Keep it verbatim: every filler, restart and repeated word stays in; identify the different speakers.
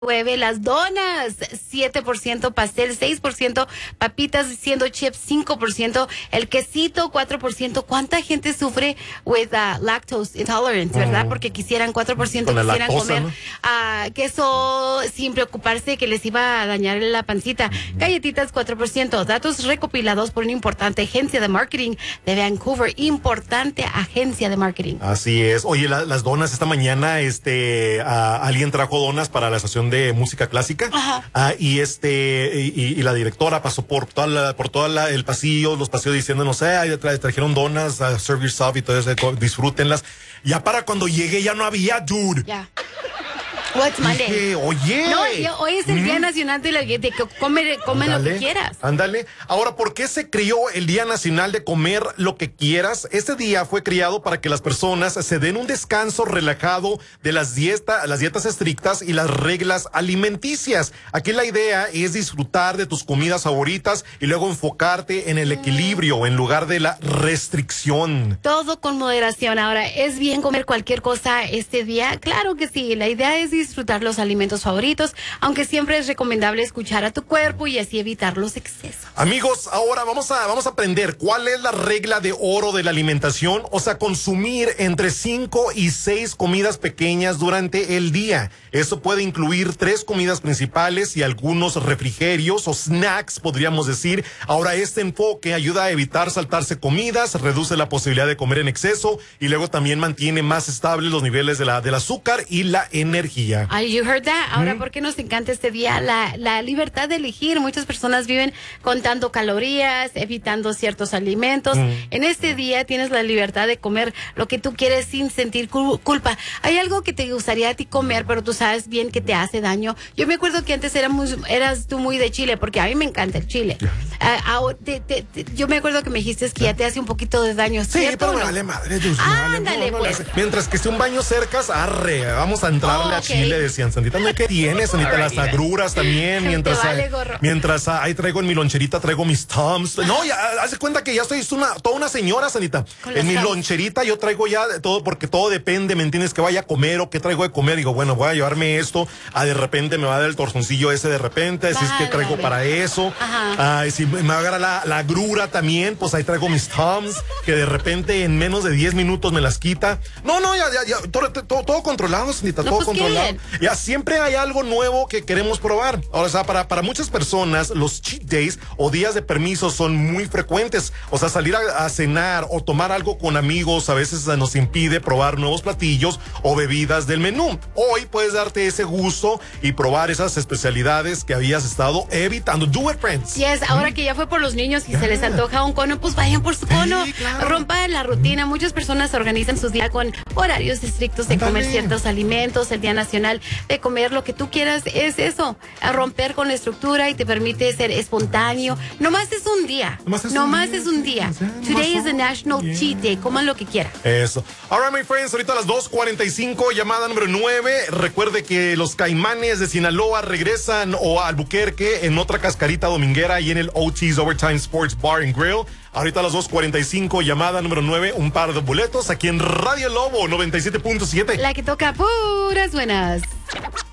Speaker 1: nueve, las donas, siete por ciento, pastel, seis por ciento, papitas, siendo chips, cinco por ciento, el quesito, cuatro por ciento. ¿Cuánta gente sufre with uh, lactose intolerance, verdad? Mm. Porque quisieran, cuatro por ciento
Speaker 2: Con
Speaker 1: quisieran
Speaker 2: lactosa,
Speaker 1: comer
Speaker 2: ¿no?
Speaker 1: uh, queso sin preocuparse que les iba a dañar la pancita. Mm. Galletitas, cuatro por ciento. Datos recopilados por una importante agencia de marketing de Vancouver. Importante agencia de marketing.
Speaker 2: Así es. Oye, la, las donas esta mañana, este, uh, alguien trajo donas para la estación de música clásica.
Speaker 1: Ajá.
Speaker 2: Uh, y este, y, y la directora pasó por toda la, por todo el pasillo, los pasillos diciéndonos, eh, tra trajeron donas, uh, serve yourself y todo eso, disfrútenlas. Ya para cuando llegué ya no había, dude.
Speaker 1: Ya. What's Monday?
Speaker 2: Dije, oye.
Speaker 1: No, hoy es el
Speaker 2: mm.
Speaker 1: Día Nacional de, la, de que come, come lo que quieras.
Speaker 2: Ándale. Ahora, ¿por qué se creó el Día Nacional de Comer lo que quieras? Este día fue creado para que las personas se den un descanso relajado de las, dieta, las dietas estrictas y las reglas alimenticias. Aquí la idea es disfrutar de tus comidas favoritas y luego enfocarte en el equilibrio en lugar de la restricción.
Speaker 1: Todo con moderación. Ahora, ¿es bien comer cualquier cosa este día? Claro que sí. La idea es disfrutar los alimentos favoritos, aunque siempre es recomendable escuchar a tu cuerpo y así evitar los excesos.
Speaker 2: Amigos, ahora vamos a, vamos a aprender cuál es la regla de oro de la alimentación, o sea, consumir entre cinco y seis comidas pequeñas durante el día. Eso puede incluir tres comidas principales y algunos refrigerios o snacks, podríamos decir. Ahora, este enfoque ayuda a evitar saltarse comidas, reduce la posibilidad de comer en exceso y luego también mantiene más estables los niveles de la, del azúcar y la energía.
Speaker 1: Ay, you heard that. Ahora,
Speaker 2: ¿Mm?
Speaker 1: ¿por qué nos encanta este día? La, la libertad de elegir. Muchas personas viven contando calorías, evitando ciertos alimentos. Mm. En este día tienes la libertad de comer lo que tú quieres sin sentir culpa. Hay algo que te gustaría a ti comer, pero tú sabes bien que te hace daño. Yo me acuerdo que antes era muy, eras tú muy de chile, porque a mí me encanta el chile. Uh, uh, te, te, te, yo me acuerdo que me dijiste que ya te hace un poquito de daño.
Speaker 2: Sí, pero me vale madre, Dios mío.
Speaker 1: Ándale, pues.
Speaker 2: Mientras que esté un baño cerca, arre, vamos a entrarle
Speaker 1: oh,
Speaker 2: a
Speaker 1: okay.
Speaker 2: Chile, decían, Sandita. ¿No qué tienes, Sandita? Las agruras también. Mientras,
Speaker 1: vale,
Speaker 2: hay, mientras ahí traigo en mi loncherita, traigo mis Toms. No, ya, haz de cuenta que ya soy una, toda una señora, Sandita. En mi loncherita yo traigo ya de todo, porque todo depende, ¿me entiendes? Que vaya a comer o qué traigo de comer. Digo, bueno, voy a llevarme esto. Ah, de repente me va a dar el torzoncillo ese de repente. Si es que traigo para eso. Ah, si me va a agarrar la, la agrura también, pues ahí traigo mis Toms, que de repente en menos de diez minutos me las quita. No, no, ya, ya, ya todo, todo, todo controlado, Sandita, no, todo pues controlado. ¿Qué? Ya siempre hay algo nuevo que queremos probar. Ahora, o sea, para, para muchas personas, los cheat days o días de permiso son muy frecuentes. O sea, salir a, a cenar o tomar algo con amigos a veces nos impide probar nuevos platillos o bebidas del menú. Hoy puedes darte ese gusto y probar esas especialidades que habías estado evitando. Do it, friends.
Speaker 1: Yes, ahora que ya fue por los niños y yeah. se les antoja un cono, pues vayan por su cono.
Speaker 2: Sí, claro.
Speaker 1: Rompa la rutina. Muchas personas organizan sus días con horarios estrictos de
Speaker 2: Andale.
Speaker 1: comer ciertos alimentos. El Día Nacional de Comer lo que tú quieras es eso, a romper con la estructura y te permite ser espontáneo. Nomás es un día.
Speaker 2: Nomás es
Speaker 1: Nomás
Speaker 2: un día.
Speaker 1: Es un día.
Speaker 2: Yeah,
Speaker 1: Today is a National yeah. Cheat Day. Coman lo que quieran.
Speaker 2: Eso. All right, my friends, ahorita a las dos cuarenta y cinco, llamada número nueve. Recuerde que los Caimanes de Sinaloa regresan o a Albuquerque en otra cascarita dominguera y en el O T's Overtime Sports Bar and Grill. Ahorita a las dos cuarenta y cinco, llamada número nueve, un par de boletos aquí en Radio Lobo noventa y siete punto siete.
Speaker 1: La que toca puras buenas.